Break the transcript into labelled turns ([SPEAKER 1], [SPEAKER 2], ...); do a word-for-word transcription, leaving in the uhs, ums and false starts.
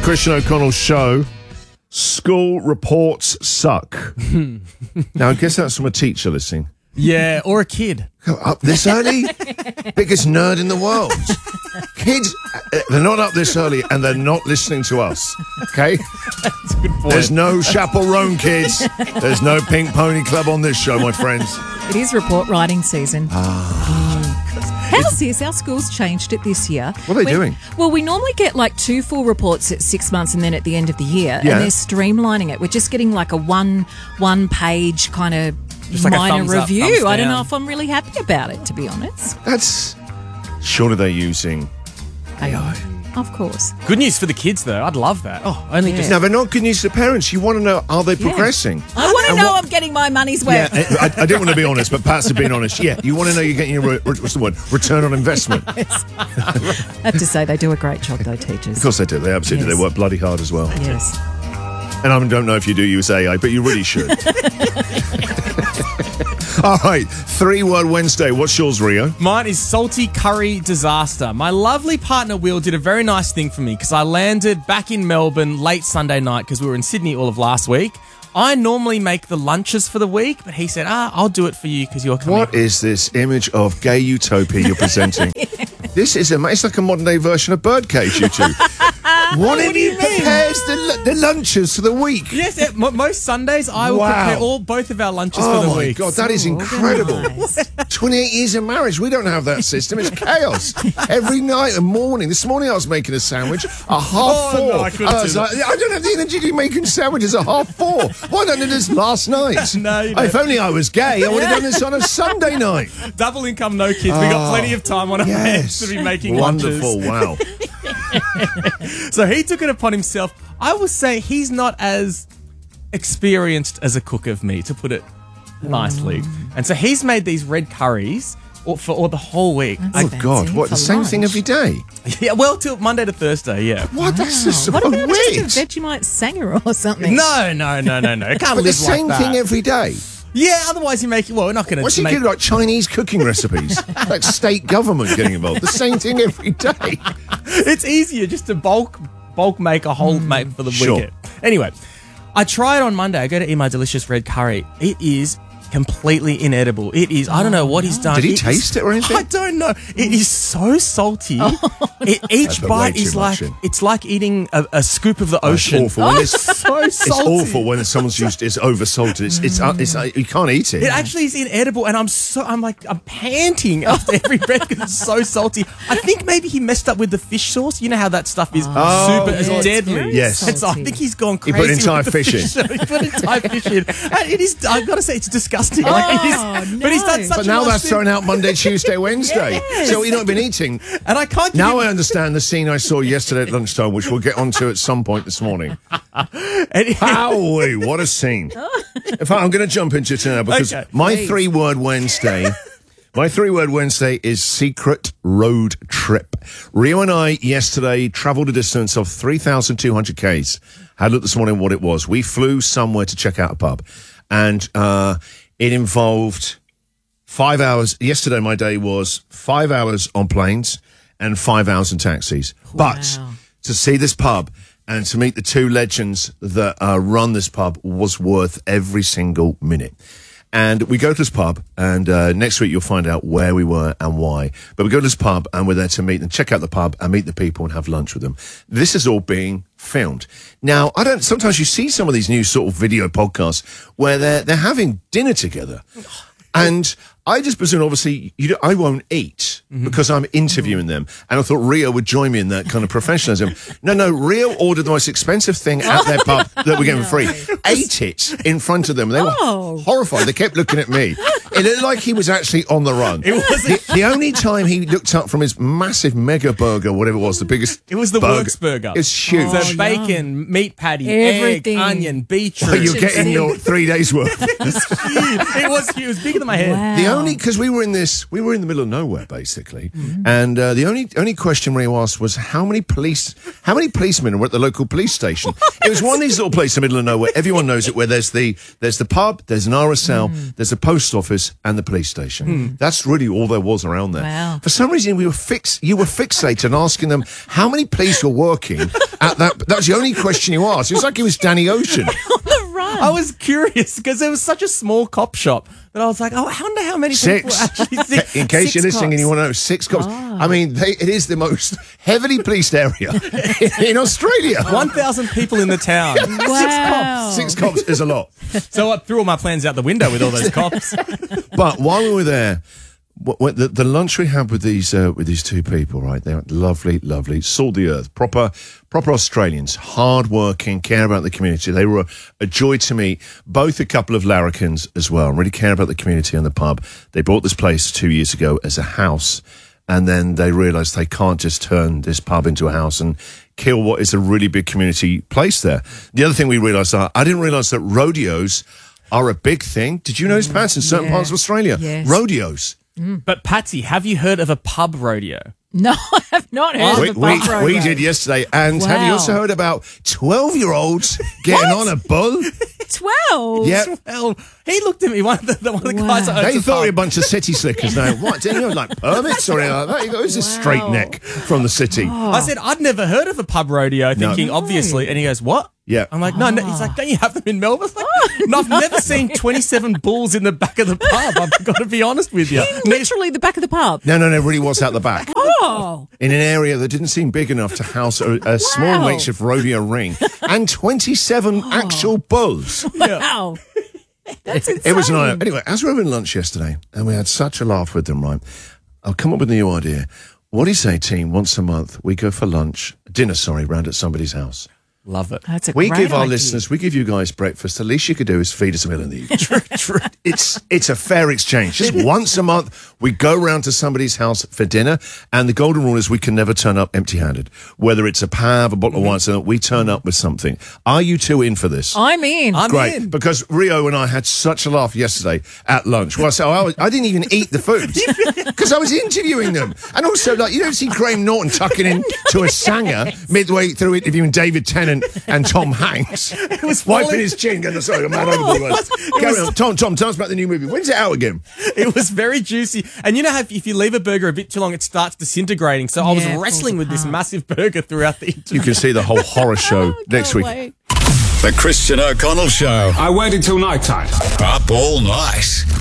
[SPEAKER 1] Christian O'Connell show. School reports suck. Now, I guess that's from a teacher listening.
[SPEAKER 2] Yeah, or a kid.
[SPEAKER 1] Up this early? Biggest nerd in the world. Kids, uh, they're not up this early and they're not listening to us. Okay?
[SPEAKER 2] That's a good point.
[SPEAKER 1] There's no chaperone, kids. There's no Pink Pony Club on this show, my friends.
[SPEAKER 3] It is report writing season.
[SPEAKER 1] Ah.
[SPEAKER 3] How's this? Our school's changed it this year.
[SPEAKER 1] What are they
[SPEAKER 3] We're-
[SPEAKER 1] doing?
[SPEAKER 3] Well, we normally get like two full reports at six months and then at the end of the year.
[SPEAKER 1] Yeah.
[SPEAKER 3] And they're streamlining it. We're just getting like a one one page kind of
[SPEAKER 2] Just like a
[SPEAKER 3] minor
[SPEAKER 2] thumbs up,
[SPEAKER 3] review.
[SPEAKER 2] thumbs
[SPEAKER 3] I don't
[SPEAKER 2] down.
[SPEAKER 3] know if I'm really happy about it, to be honest.
[SPEAKER 1] That's... Surely they're using A I.
[SPEAKER 3] Of course.
[SPEAKER 2] Good news for the kids, though. I'd love that. Oh, only just...
[SPEAKER 1] Now, they're not good news to the parents. You want to know, are they progressing?
[SPEAKER 3] I want to
[SPEAKER 1] And
[SPEAKER 3] know
[SPEAKER 1] what-
[SPEAKER 3] I'm getting my money's
[SPEAKER 1] Yeah,
[SPEAKER 3] worth.
[SPEAKER 1] I, I didn't want to be honest, but Pat's have been honest. Yeah, you want to know you're getting your, re- what's the word, return on investment. Of
[SPEAKER 3] I have to say, they do a great job, though, teachers.
[SPEAKER 1] course they do. They absolutely
[SPEAKER 3] Yes.
[SPEAKER 1] They work bloody hard as well.
[SPEAKER 3] Yes.
[SPEAKER 1] And I don't know if you do use A I, but you really should. All right, three-word Wednesday. What's yours, Rio?
[SPEAKER 2] Mine is salty curry disaster. My lovely partner Will did a very nice thing for me because I landed back in Melbourne late Sunday night because we were in Sydney all of last week. I normally make the lunches for the week, but he said, ah, I'll do it for you because you're coming.
[SPEAKER 1] What is this image of gay utopia you're presenting? This is a, it's like a modern-day version of Birdcage, you two. What have
[SPEAKER 2] do
[SPEAKER 1] you
[SPEAKER 2] you mean?
[SPEAKER 1] prepared the, the lunches for the week?
[SPEAKER 2] Yes, yeah, mo- most Sundays I will
[SPEAKER 1] Wow.
[SPEAKER 2] prepare all both of our lunches
[SPEAKER 1] Oh
[SPEAKER 2] for the
[SPEAKER 1] my
[SPEAKER 2] week.
[SPEAKER 1] God, that is incredible.
[SPEAKER 3] Organised.
[SPEAKER 1] twenty-eight years of marriage, we don't have that system. It's chaos. Every night and morning. This morning I was making a sandwich at half
[SPEAKER 2] Oh,
[SPEAKER 1] four.
[SPEAKER 2] no, I couldn't
[SPEAKER 1] was
[SPEAKER 2] do
[SPEAKER 1] like, I don't have the energy to be making sandwiches at half four. Why don't I do this last night?
[SPEAKER 2] No, you
[SPEAKER 1] If
[SPEAKER 2] don't.
[SPEAKER 1] only I was gay, I would have done this on a Sunday night.
[SPEAKER 2] Double income, no kids. We got plenty of time on our hands
[SPEAKER 1] Yes.
[SPEAKER 2] to be making
[SPEAKER 1] Wonderful,
[SPEAKER 2] lunches.
[SPEAKER 1] wow.
[SPEAKER 2] So he took it upon himself. I will say he's not as experienced as a cook of me, to put it nicely. And so he's made these red curries all, for all the whole week.
[SPEAKER 3] That's
[SPEAKER 2] I-
[SPEAKER 1] Oh, God,
[SPEAKER 3] fancy
[SPEAKER 1] what, the
[SPEAKER 3] for
[SPEAKER 1] same thing
[SPEAKER 3] lunch.
[SPEAKER 1] every day?
[SPEAKER 2] yeah, well, till Monday to Thursday, yeah.
[SPEAKER 1] What? That's just
[SPEAKER 3] What
[SPEAKER 1] so
[SPEAKER 3] about
[SPEAKER 1] weird.
[SPEAKER 3] just a Vegemite sanger or something?
[SPEAKER 2] No, no, no, no, no. It can't
[SPEAKER 1] But the
[SPEAKER 2] live
[SPEAKER 1] same
[SPEAKER 2] like that.
[SPEAKER 1] thing every day.
[SPEAKER 2] Yeah, otherwise you make it. Well, we're not going
[SPEAKER 1] What's
[SPEAKER 2] to
[SPEAKER 1] he
[SPEAKER 2] make.
[SPEAKER 1] doing, like Chinese cooking recipes? Like state government getting involved. The same thing every day.
[SPEAKER 2] It's easier just to bulk bulk make a whole mate for the
[SPEAKER 1] Sure.
[SPEAKER 2] weekend. Anyway, I tried on Monday. I go to eat my delicious red curry. It is completely inedible. It is. I don't know what he's done.
[SPEAKER 1] Did he
[SPEAKER 2] is-
[SPEAKER 1] taste it or anything?
[SPEAKER 2] I don't know. It is so salty. It, each
[SPEAKER 1] put way
[SPEAKER 2] bite
[SPEAKER 1] too
[SPEAKER 2] is
[SPEAKER 1] much
[SPEAKER 2] like
[SPEAKER 1] in.
[SPEAKER 2] it's like eating a, a scoop of the
[SPEAKER 1] Oh, it's
[SPEAKER 2] ocean.
[SPEAKER 1] awful. When it's,
[SPEAKER 2] so
[SPEAKER 1] it's
[SPEAKER 2] salty.
[SPEAKER 1] awful when someone's used it's over salted. It's it's, uh, it's uh, you can't eat it.
[SPEAKER 2] It actually is inedible, and I'm so I'm like I'm panting after every breath because it's so salty. I think maybe he messed up with the fish sauce. You know how that stuff is
[SPEAKER 1] Oh,
[SPEAKER 2] super
[SPEAKER 1] yes.
[SPEAKER 2] deadly.
[SPEAKER 3] Very
[SPEAKER 1] Yes.
[SPEAKER 2] And so I
[SPEAKER 3] salty.
[SPEAKER 2] think he's gone
[SPEAKER 1] He
[SPEAKER 2] crazy.
[SPEAKER 1] put entire
[SPEAKER 2] with the
[SPEAKER 1] fish in.
[SPEAKER 2] He put entire fish in. And it is. I've got to say, it's disgusting. Like, it is,
[SPEAKER 3] Oh,
[SPEAKER 2] But he's done
[SPEAKER 3] no.
[SPEAKER 2] such
[SPEAKER 1] But
[SPEAKER 2] a
[SPEAKER 1] now
[SPEAKER 2] nice
[SPEAKER 1] that's
[SPEAKER 2] thing.
[SPEAKER 1] thrown out Monday, Tuesday, Wednesday.
[SPEAKER 3] Yes.
[SPEAKER 1] So what you've not been eating.
[SPEAKER 2] And I can't. give
[SPEAKER 1] Now
[SPEAKER 2] him-
[SPEAKER 1] I understand the scene I saw yesterday at lunchtime, which we'll get onto at some point this morning.
[SPEAKER 2] and-
[SPEAKER 1] Owie, what a scene. In fact, I'm going to jump into it now because
[SPEAKER 2] Okay,
[SPEAKER 1] my
[SPEAKER 3] please.
[SPEAKER 1] three-word Wednesday... My three-word Wednesday is secret road trip. Rio and I yesterday travelled a distance of three thousand two hundred kays. Had a look this morning what it was. We flew somewhere to check out a pub. And uh, it involved five hours. Yesterday, my day was five hours on planes and five hours in taxis. But
[SPEAKER 3] Wow.
[SPEAKER 1] to see this pub and to meet the two legends that uh, run this pub was worth every single minute. And we go to this pub, and uh, next week you'll find out where we were and why. But we go to this pub, and we're there to meet and check out the pub and meet the people and have lunch with them. This is all being filmed. Now, I don't. Sometimes you see some of these new sort of video podcasts where they're they're having dinner together, and I just presume, obviously, you don't, I won't eat because I'm interviewing them. And I thought Rio would join me in that kind of professionalism. No, no, Rio ordered the most expensive thing at their pub that we're getting for free. Ate it in front of them. They were
[SPEAKER 3] Oh.
[SPEAKER 1] horrified. They kept looking at me. It looked like he was actually on the run.
[SPEAKER 2] It was-
[SPEAKER 1] the, the only time he looked up from his massive mega burger, whatever it was, the biggest
[SPEAKER 2] It was the
[SPEAKER 1] burger.
[SPEAKER 2] Works burger.
[SPEAKER 1] It's huge.
[SPEAKER 2] So
[SPEAKER 3] Oh,
[SPEAKER 2] bacon, meat patty,
[SPEAKER 3] Everything.
[SPEAKER 2] egg, onion, beetroot.
[SPEAKER 1] But you're getting your three days worth.
[SPEAKER 2] It was huge. It was huge. It was bigger than my head.
[SPEAKER 3] Wow.
[SPEAKER 1] The only because we were in this, we were in the middle of nowhere basically, and uh, the only only question Rio asked was how many police, how many policemen were at the local police station. It was one of these little places in the middle of nowhere. Everyone knows it, where there's the there's the pub, there's an R S L, there's a post office, and the police station. That's really all there was around there.
[SPEAKER 3] Wow.
[SPEAKER 1] For some reason, we were fix. You were fixated on asking them how many police were working at that. That was the only question you asked. It was like it was Danny Ocean.
[SPEAKER 2] I was curious because it was such a small cop shop that I was like, oh, I wonder how many people
[SPEAKER 1] Six.
[SPEAKER 2] actually six,
[SPEAKER 1] In case
[SPEAKER 2] six
[SPEAKER 1] you're listening
[SPEAKER 2] cops.
[SPEAKER 1] and you want to know, six cops. I mean, they, it is the most heavily policed area in Australia.
[SPEAKER 2] one thousand people in the town.
[SPEAKER 3] Wow.
[SPEAKER 1] Six cops is a lot.
[SPEAKER 2] So I threw all my plans out the window with all those cops.
[SPEAKER 1] But while we were there, what, what, the, the lunch we had with these uh, with these two people, right? They're lovely, lovely, salt the earth, proper proper Australians, hard working, care about the community. They were a, a joy to meet. Both a couple of larrikins as well, and really care about the community and the pub. They bought this place two years ago as a house, and then they realised they can't just turn this pub into a house and kill what is a really big community place there. The other thing we realised, uh, I didn't realise that rodeos are a big thing. Did you know this, Pat, in certain
[SPEAKER 3] yeah.
[SPEAKER 1] parts of Australia?
[SPEAKER 3] Yes.
[SPEAKER 1] Rodeos.
[SPEAKER 2] But Patsy, have you heard of a pub rodeo?
[SPEAKER 3] No, I have not heard
[SPEAKER 1] We,
[SPEAKER 3] of the
[SPEAKER 1] we,
[SPEAKER 3] pub
[SPEAKER 1] we
[SPEAKER 3] rodeo.
[SPEAKER 1] did yesterday. And have you
[SPEAKER 3] Wow.
[SPEAKER 1] also heard about twelve-year-olds getting on a bull?
[SPEAKER 3] twelve?
[SPEAKER 1] Yeah.
[SPEAKER 2] Well, he looked at me, one of the, the, one of the
[SPEAKER 3] Wow.
[SPEAKER 2] guys that owns
[SPEAKER 1] They
[SPEAKER 2] the
[SPEAKER 1] thought we were a
[SPEAKER 2] pub.
[SPEAKER 1] bunch of city slickers now. What? Didn't you like permits or anything like that? You go, who's this
[SPEAKER 3] Wow.
[SPEAKER 1] straight neck from the city?
[SPEAKER 2] I said, I'd never heard of a pub rodeo, thinking, obviously. And he goes, what?
[SPEAKER 1] Yeah.
[SPEAKER 2] I'm like, no, no. He's like, don't you have them in Melbourne? I was like, no, I've never seen twenty-seven bulls in the back of the pub. I've got to be honest with you.
[SPEAKER 3] Literally the back of the pub.
[SPEAKER 1] No, no, no, really was out the back.
[SPEAKER 3] Oh.
[SPEAKER 1] In an area that didn't seem big enough to house a, a small
[SPEAKER 3] Wow.
[SPEAKER 1] makeshift rodeo ring. And twenty-seven actual bulls.
[SPEAKER 3] Wow. That's insane.
[SPEAKER 1] It was an eye. Anyway, as we were having lunch yesterday, and we had such a laugh with them, right? I'll come up with a new idea. What do you say, team? Once a month, we go for lunch, dinner, sorry, round at somebody's house.
[SPEAKER 2] Love it.
[SPEAKER 3] That's a
[SPEAKER 1] We
[SPEAKER 3] great
[SPEAKER 1] give our
[SPEAKER 3] idea.
[SPEAKER 1] listeners, we give you guys breakfast. The least you could do is feed us a meal in the evening. true, true. It's it's a fair exchange. Just once a month, we go round to somebody's house for dinner, and the golden rule is we can never turn up empty-handed. Whether it's a pav, a bottle of wine, so we turn up with something. Are you two in for this?
[SPEAKER 3] I'm in.
[SPEAKER 2] I'm
[SPEAKER 1] Great,
[SPEAKER 2] in.
[SPEAKER 1] because Rio and I had such a laugh yesterday at lunch. Well, so I, was, I didn't even eat the food because I was interviewing them, and also like you don't see Graham Norton tucking in to a sanger midway through interviewing David Tennant and Tom Hanks. It
[SPEAKER 2] was
[SPEAKER 1] wiping
[SPEAKER 2] fully-
[SPEAKER 1] his chin, going, "Sorry, I'm mad over the words." Carry on, Tom. Tom, tell us about the new movie. When's it out again?
[SPEAKER 2] It was very juicy. And you know how if, if you leave a burger a bit too long, it starts disintegrating. So I was
[SPEAKER 3] Yeah, it
[SPEAKER 2] wrestling
[SPEAKER 3] falls
[SPEAKER 2] with this
[SPEAKER 3] apart.
[SPEAKER 2] massive burger throughout the interview.
[SPEAKER 1] You can see the whole horror show next week.
[SPEAKER 3] Wait.
[SPEAKER 4] The Christian O'Connell Show.
[SPEAKER 5] I waited till night time.
[SPEAKER 4] Up all night.